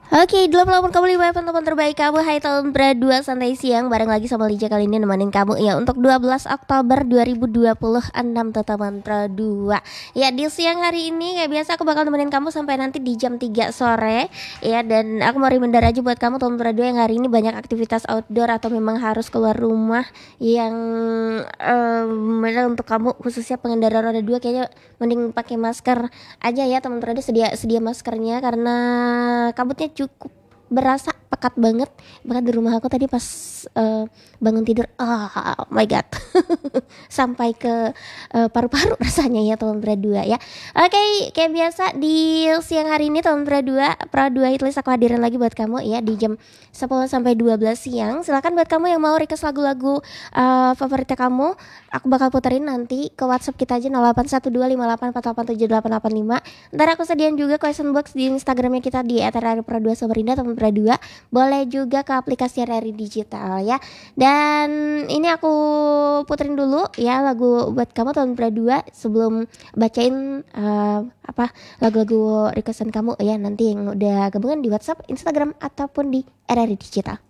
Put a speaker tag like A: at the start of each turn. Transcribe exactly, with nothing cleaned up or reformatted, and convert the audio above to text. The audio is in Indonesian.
A: Oke, delapan puluh delapan koma lima F M teman terbaik kamu. Hai tahun berdua santai siang bareng lagi sama Lija kali ini nemenin kamu ya untuk dua belas Oktober dua ribu dua puluh enam teman berdua. Ya di siang hari ini kayak biasa aku bakal nemenin kamu sampai nanti di jam tiga sore ya, dan aku mau reminder aja buat kamu teman berdua yang hari ini banyak aktivitas outdoor atau memang harus keluar rumah yang um, untuk kamu khususnya pengendara roda dua kayaknya mending pakai masker aja ya teman berdua, sedia sedia maskernya karena kabutnya cukup berasa pekat banget. Bahkan di rumah aku tadi pas uh, bangun tidur, oh my god, sampai ke uh, paru-paru rasanya ya teman berdua ya. Oke, okay, kayak biasa di siang hari ini teman berdua, Pradua Hitlist aku hadirin lagi buat kamu ya di jam sepuluh sampai dua belas siang. Silakan buat kamu yang mau request lagu-lagu uh, favoritnya kamu, aku bakal puterin nanti ke WhatsApp kita aja nol delapan satu dua lima delapan empat delapan tujuh delapan delapan lima. Ntar aku sediain juga question box di Instagramnya kita di et r r pradua samarinda teman berdua. Boleh juga ke aplikasi R R I Digital ya. Dan ini aku puterin dulu ya lagu buat kamu teman berdua sebelum bacain uh, apa lagu-lagu requestan kamu ya nanti yang udah gabungan di WhatsApp, Instagram ataupun di R R I Digital.